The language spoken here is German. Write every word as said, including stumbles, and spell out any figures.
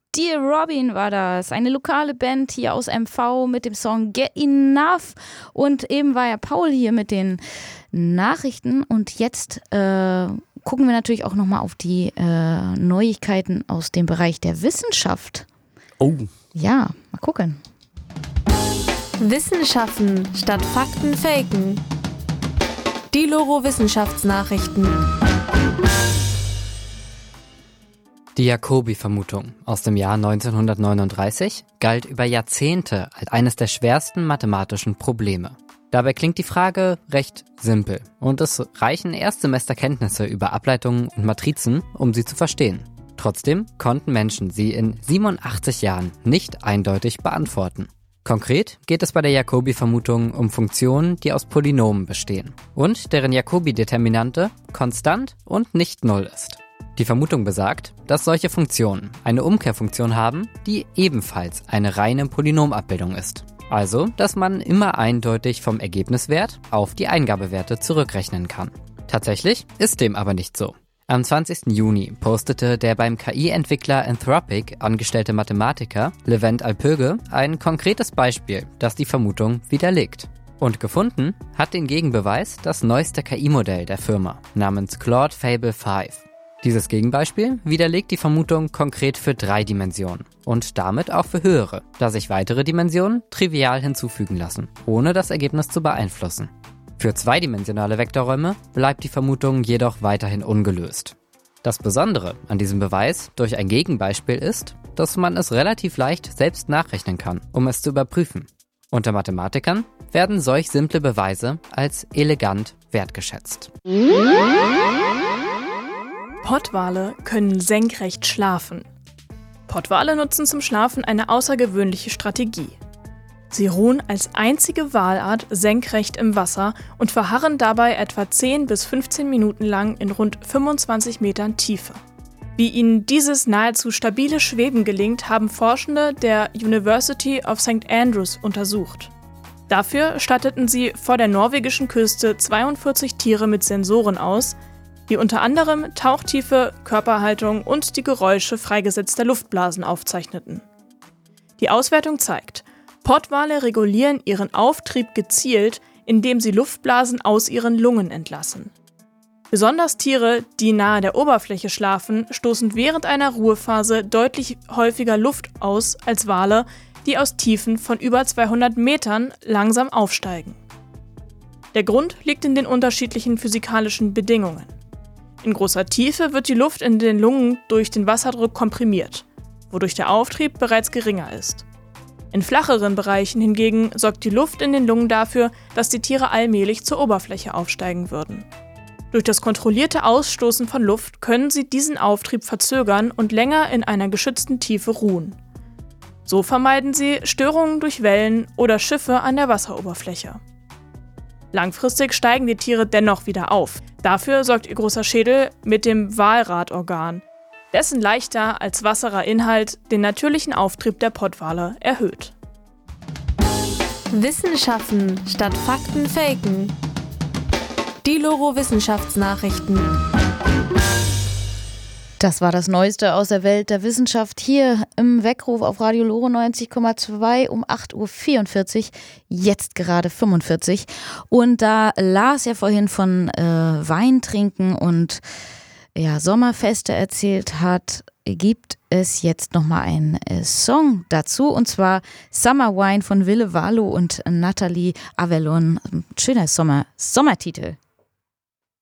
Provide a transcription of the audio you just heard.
Dear Robin war das, eine lokale Band hier aus M V mit dem Song Get Enough. Und eben war ja Paul hier mit den Nachrichten. Und jetzt äh, gucken wir natürlich auch nochmal auf die äh, Neuigkeiten aus dem Bereich der Wissenschaft. Oh. Ja, mal gucken. Wissenschaften statt Fakten faken. Die Loro Wissenschaftsnachrichten. Die Jacobi-Vermutung aus dem Jahr neunzehnhundertneununddreißig galt über Jahrzehnte als eines der schwersten mathematischen Probleme. Dabei klingt die Frage recht simpel und es reichen Erstsemesterkenntnisse über Ableitungen und Matrizen, um sie zu verstehen. Trotzdem konnten Menschen sie in siebenundachtzig Jahren nicht eindeutig beantworten. Konkret geht es bei der Jacobi-Vermutung um Funktionen, die aus Polynomen bestehen und deren Jacobi-Determinante konstant und nicht null ist. Die Vermutung besagt, dass solche Funktionen eine Umkehrfunktion haben, die ebenfalls eine reine Polynomabbildung ist. Also, dass man immer eindeutig vom Ergebniswert auf die Eingabewerte zurückrechnen kann. Tatsächlich ist dem aber nicht so. Am zwanzigsten Juni postete der beim K I-Entwickler Anthropic angestellte Mathematiker Levent Alpöge ein konkretes Beispiel, das die Vermutung widerlegt. Und gefunden hat den Gegenbeweis das neueste K I-Modell der Firma namens Claude Fable fünf. Dieses Gegenbeispiel widerlegt die Vermutung konkret für drei Dimensionen und damit auch für höhere, da sich weitere Dimensionen trivial hinzufügen lassen, ohne das Ergebnis zu beeinflussen. Für zweidimensionale Vektorräume bleibt die Vermutung jedoch weiterhin ungelöst. Das Besondere an diesem Beweis durch ein Gegenbeispiel ist, dass man es relativ leicht selbst nachrechnen kann, um es zu überprüfen. Unter Mathematikern werden solch simple Beweise als elegant wertgeschätzt. Pottwale können senkrecht schlafen. Pottwale nutzen zum Schlafen eine außergewöhnliche Strategie. Sie ruhen als einzige Walart senkrecht im Wasser und verharren dabei etwa zehn bis fünfzehn Minuten lang in rund fünfundzwanzig Metern Tiefe. Wie ihnen dieses nahezu stabile Schweben gelingt, haben Forschende der University of Saint Andrews untersucht. Dafür statteten sie vor der norwegischen Küste zweiundvierzig Tiere mit Sensoren aus, die unter anderem Tauchtiefe, Körperhaltung und die Geräusche freigesetzter Luftblasen aufzeichneten. Die Auswertung zeigt, Pottwale regulieren ihren Auftrieb gezielt, indem sie Luftblasen aus ihren Lungen entlassen. Besonders Tiere, die nahe der Oberfläche schlafen, stoßen während einer Ruhephase deutlich häufiger Luft aus als Wale, die aus Tiefen von über zweihundert Metern langsam aufsteigen. Der Grund liegt in den unterschiedlichen physikalischen Bedingungen. In großer Tiefe wird die Luft in den Lungen durch den Wasserdruck komprimiert, wodurch der Auftrieb bereits geringer ist. In flacheren Bereichen hingegen sorgt die Luft in den Lungen dafür, dass die Tiere allmählich zur Oberfläche aufsteigen würden. Durch das kontrollierte Ausstoßen von Luft können sie diesen Auftrieb verzögern und länger in einer geschützten Tiefe ruhen. So vermeiden sie Störungen durch Wellen oder Schiffe an der Wasseroberfläche. Langfristig steigen die Tiere dennoch wieder auf. Dafür sorgt ihr großer Schädel mit dem Walradorgan, dessen leichter als wasserer Inhalt den natürlichen Auftrieb der Pottwale erhöht. Wissenschaften statt Fakten faken. Die Loro Wissenschaftsnachrichten. Das war das Neueste aus der Welt der Wissenschaft hier im Weckruf auf Radio Loro neunzig Komma zwei um acht Uhr vierundvierzig, jetzt gerade fünfundvierzig. Und da Lars ja vorhin von äh, Wein trinken und ja, Sommerfeste erzählt hat, gibt es jetzt nochmal einen äh, Song dazu, und zwar Summer Wine von Ville Valo und Nathalie Avellon. Schöner Sommer, Sommertitel.